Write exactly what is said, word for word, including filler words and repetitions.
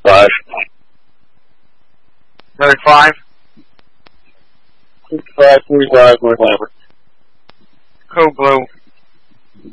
Five. Another five. Fifty-five, forty-five, North Lambert. Code Blue.